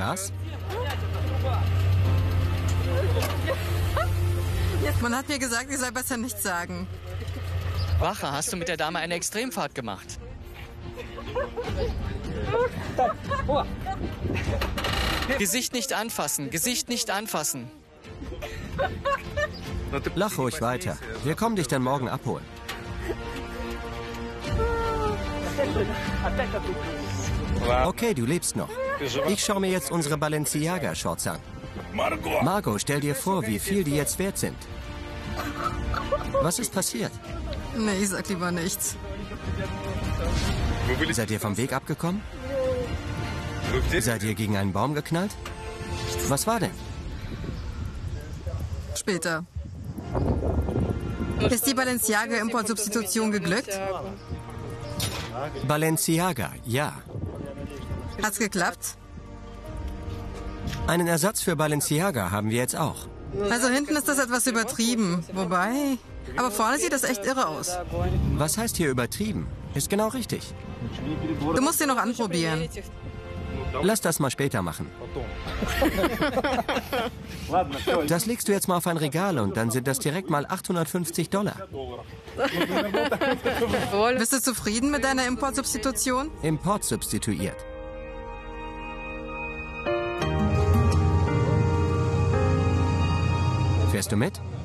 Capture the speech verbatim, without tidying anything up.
was? Man hat mir gesagt, ich soll besser nichts sagen. Wache, hast du mit der Dame eine Extremfahrt gemacht? Gesicht nicht anfassen, Gesicht nicht anfassen. Lach ruhig weiter. Wir kommen dich dann morgen abholen. Okay, du lebst noch. Ich schaue mir jetzt unsere Balenciaga-Shorts an. Margot, stell dir vor, wie viel die jetzt wert sind. Was ist passiert? Nee, ich sag lieber nichts. Seid ihr vom Weg abgekommen? Seid ihr gegen einen Baum geknallt? Was war denn? Später. Ist die Balenciaga-Importsubstitution geglückt? Balenciaga, ja. Hat's geklappt? Einen Ersatz für Balenciaga haben wir jetzt auch. Also hinten ist das etwas übertrieben. Wobei... Aber vorne sieht das echt irre aus. Was heißt hier übertrieben? Ist genau richtig. Du musst ihn noch anprobieren. Lass das mal später machen. Das legst du jetzt mal auf ein Regal und dann sind das direkt mal achthundertfünfzig Dollar. Bist du zufrieden mit deiner Importsubstitution? Import substituiert. Fährst du mit?